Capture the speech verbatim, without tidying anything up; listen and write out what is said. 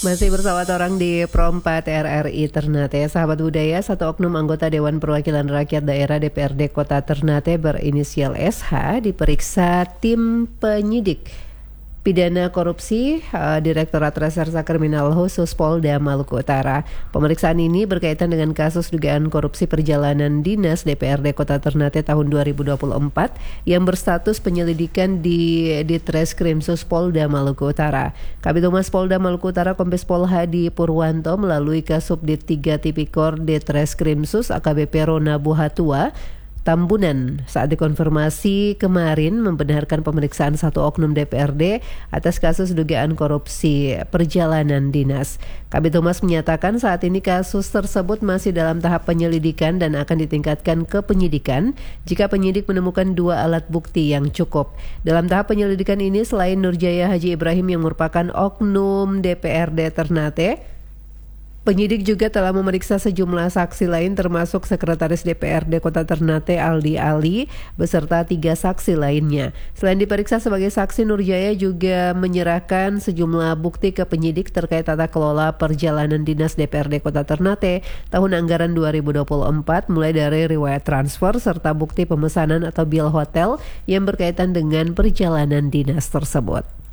Masih bersama orang di Pro empat R R I Ternate, sahabat budaya, satu oknum anggota Dewan Perwakilan Rakyat Daerah D P R D Kota Ternate berinisial S H diperiksa tim penyidik pidana korupsi uh, Direktorat Reserse Kriminal Khusus Polda Maluku Utara. Pemeriksaan ini berkaitan dengan kasus dugaan korupsi perjalanan dinas D P R D Kota Ternate tahun dua ribu dua puluh empat yang berstatus penyelidikan di Ditreskrimsus Polda Maluku Utara. Kabid Humas Polda Maluku Utara Kombes Pol Hadi Purwanto melalui Kasubdit tiga Tipikor Ditreskrimsus A K B P Rona Buhatua Tambunan saat dikonfirmasi kemarin membenarkan pemeriksaan satu oknum D P R D atas kasus dugaan korupsi perjalanan dinas. Kabid Humas menyatakan saat ini kasus tersebut masih dalam tahap penyelidikan dan akan ditingkatkan ke penyidikan jika penyidik menemukan dua alat bukti yang cukup. Dalam tahap penyelidikan ini selain Nurjaya Haji Ibrahim yang merupakan oknum D P R D Ternate, penyidik juga telah memeriksa sejumlah saksi lain termasuk Sekretaris D P R D Kota Ternate Aldi Ali beserta tiga saksi lainnya. Selain diperiksa sebagai saksi, Nurjaya juga menyerahkan sejumlah bukti ke penyidik terkait tata kelola perjalanan dinas D P R D Kota Ternate tahun anggaran dua ribu dua puluh empat, mulai dari riwayat transfer serta bukti pemesanan atau bil hotel yang berkaitan dengan perjalanan dinas tersebut.